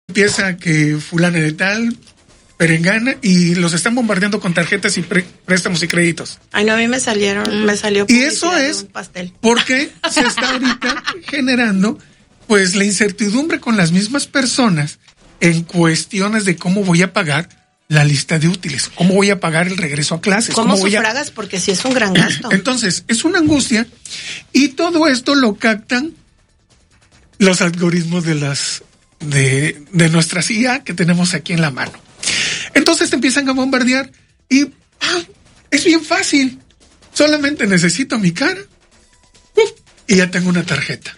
empieza que fulana de tal, perengana, y los están bombardeando con tarjetas y préstamos y créditos. Ay, no, a mí me salió y eso es un pastel. Porque se está ahorita generando pues la incertidumbre con las mismas personas en cuestiones de cómo voy a pagar la lista de útiles, cómo voy a pagar el regreso a clases. ¿Cómo sufragas? Porque sí es un gran gasto. Entonces, es una angustia, y todo esto lo captan los algoritmos de nuestras IA que tenemos aquí en la mano. Entonces te empiezan a bombardear y es bien fácil. Solamente necesito mi cara y ya tengo una tarjeta.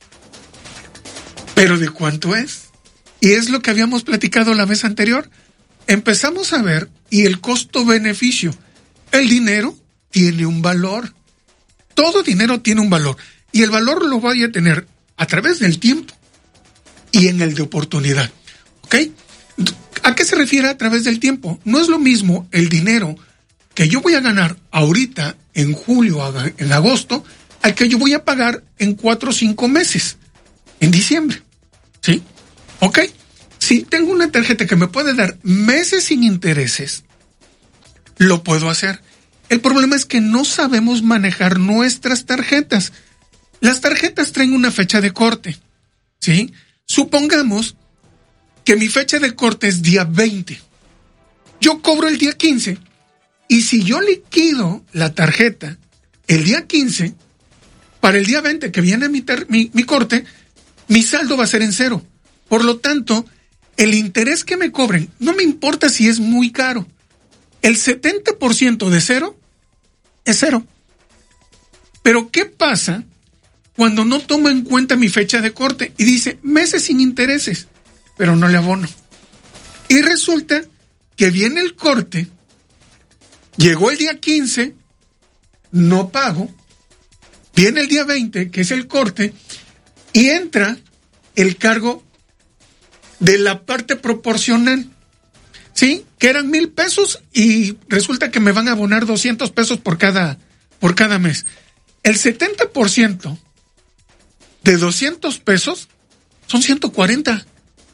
¿Pero de cuánto es? Y es lo que habíamos platicado la vez anterior. Empezamos a ver, y el costo-beneficio. El dinero tiene un valor. Todo dinero tiene un valor. Y el valor lo voy a tener a través del tiempo y en el de oportunidad. ¿Ok? ¿A qué se refiere a través del tiempo? No es lo mismo el dinero que yo voy a ganar ahorita, en julio, en agosto, al que yo voy a pagar en 4 o 5 meses, en diciembre. ¿Sí? ¿Ok? Si tengo una tarjeta que me puede dar meses sin intereses, lo puedo hacer. El problema es que no sabemos manejar nuestras tarjetas. Las tarjetas traen una fecha de corte, ¿sí? Supongamos que mi fecha de corte es día 20. Yo cobro el día 15, y si yo liquido la tarjeta el día 15, para el día 20 que viene mi corte, mi saldo va a ser en 0. Por lo tanto, el interés que me cobren, no me importa si es muy caro. El 70% de 0 es 0. Pero ¿qué pasa cuando no tomo en cuenta mi fecha de corte y dice meses sin intereses, pero no le abono? Y resulta que viene el corte, llegó el día 15, no pago, viene el día 20, que es el corte, y entra el cargo de la parte proporcional, ¿sí? Que eran 1,000 pesos y resulta que me van a abonar 200 pesos por cada mes. El 70% de 200 pesos son 140.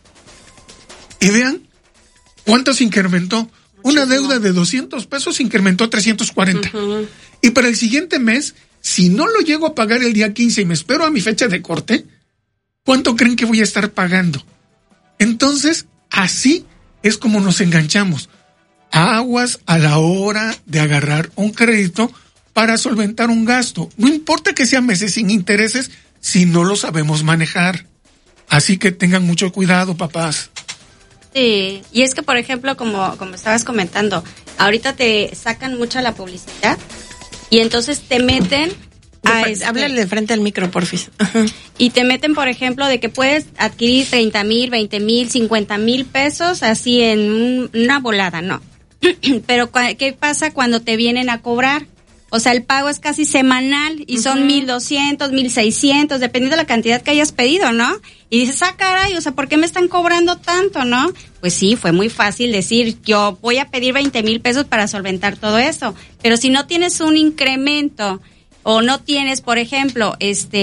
Y vean cuánto se incrementó. Una deuda de 200 pesos se incrementó a 340. Uh-huh. Y para el siguiente mes, si no lo llego a pagar el día 15 y me espero a mi fecha de corte, ¿cuánto creen que voy a estar pagando? Entonces, así es como nos enganchamos. Aguas a la hora de agarrar un crédito para solventar un gasto. No importa que sean meses sin intereses si no lo sabemos manejar. Así que tengan mucho cuidado, papás. Sí, y es que, por ejemplo, como estabas comentando, ahorita te sacan mucha la publicidad y entonces te meten... Háblale de frente al micro, porfis. Y te meten, por ejemplo, de que puedes adquirir 30,000, 20,000, 50,000 pesos así en una volada, no. Pero ¿qué pasa cuando te vienen a cobrar? O sea, el pago es casi semanal y son 1,200, 1,600, dependiendo de la cantidad que hayas pedido, ¿no? Y dices, caray, o sea, ¿por qué me están cobrando tanto, no? Pues sí, fue muy fácil decir, yo voy a pedir 20,000 pesos para solventar todo eso. Pero si no tienes un incremento o no tienes, por ejemplo,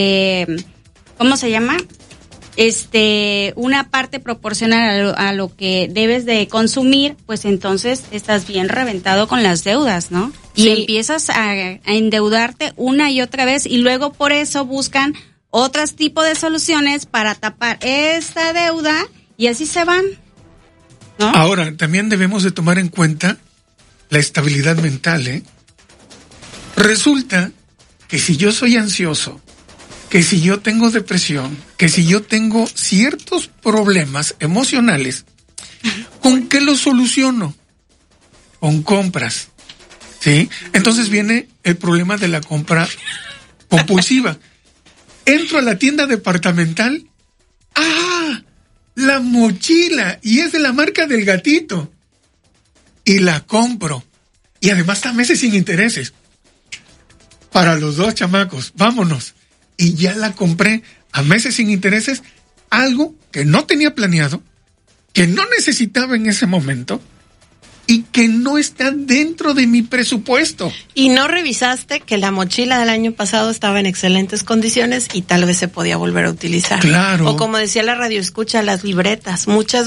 ¿cómo se llama? Una parte proporcional a lo que debes de consumir, pues entonces estás bien reventado con las deudas, ¿no? Y empiezas a endeudarte una y otra vez y luego por eso buscan otros tipos de soluciones para tapar esta deuda y así se van, ¿no? Ahora, también debemos de tomar en cuenta la estabilidad mental, ¿eh? Resulta que si yo soy ansioso, que si yo tengo depresión, que si yo tengo ciertos problemas emocionales, ¿con qué los soluciono? Con compras, ¿sí? Entonces viene el problema de la compra compulsiva. Entro a la tienda departamental, la mochila, y es de la marca del gatito, y la compro, y además está meses sin intereses. Para los 2 chamacos, vámonos. Y ya la compré a meses sin intereses, algo que no tenía planeado, que no necesitaba en ese momento y que no está dentro de mi presupuesto. Y no revisaste que la mochila del año pasado estaba en excelentes condiciones y tal vez se podía volver a utilizar. Claro. O como decía la radio escucha, las libretas, muchas